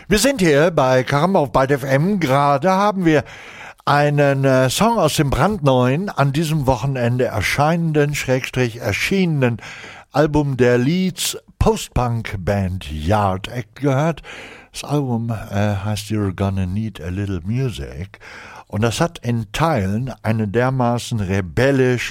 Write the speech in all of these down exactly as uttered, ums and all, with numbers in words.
Wir sind hier bei Karamba auf Byte F M. Gerade haben wir einen äh, Song aus dem brandneuen, an diesem Wochenende erscheinenden, Schrägstrich erschienenen Album der Leeds Post-Punk-Band Yard Act gehört. Das Album äh, heißt You're Gonna Need a Little Music und das hat in Teilen eine dermaßen rebellisch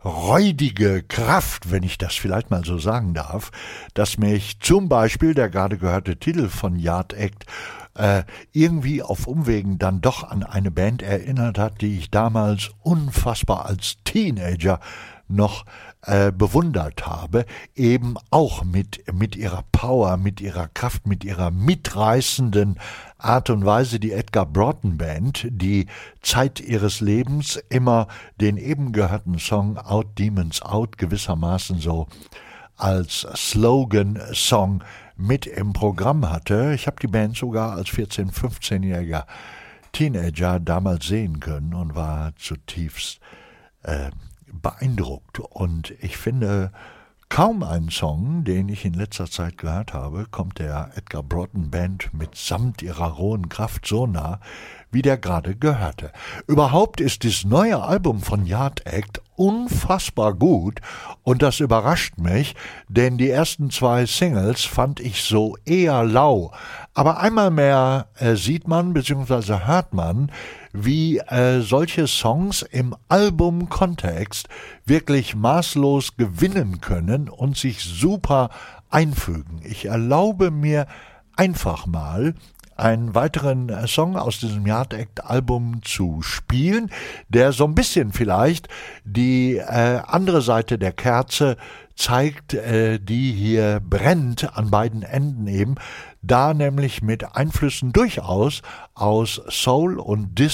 räudige Kraft, wenn ich das vielleicht mal so sagen darf, dass mich zum Beispiel der gerade gehörte Titel von Yard Act äh, irgendwie auf Umwegen dann doch an eine Band erinnert hat, die ich damals unfassbar als Teenager noch äh, bewundert habe, eben auch mit, mit ihrer Power, mit ihrer Kraft, mit ihrer mitreißenden Art und Weise, die Edgar Broughton Band, die Zeit ihres Lebens immer den eben gehörten Song Out Demons Out gewissermaßen so als Slogan-Song mit im Programm hatte. Ich habe die Band sogar als vierzehn-, fünfzehnjähriger Teenager damals sehen können und war zutiefst äh, beeindruckt. Und ich finde, kaum einen Song, den ich in letzter Zeit gehört habe, kommt der Edgar Broughton Band mitsamt ihrer rohen Kraft so nah, wie der gerade gehörte. Überhaupt ist das neue Album von Yard Act unfassbar gut und das überrascht mich, denn die ersten zwei Singles fand ich so eher lau. Aber einmal mehr äh, sieht man bzw. hört man, wie äh, solche Songs im Albumkontext wirklich maßlos gewinnen können und sich super einfügen. Ich erlaube mir einfach mal einen weiteren Song aus diesem Yard Act Album zu spielen, der so ein bisschen vielleicht die äh, andere Seite der Kerze zeigt, äh, die hier brennt an beiden Enden eben, da nämlich mit Einflüssen durchaus aus Soul und Disco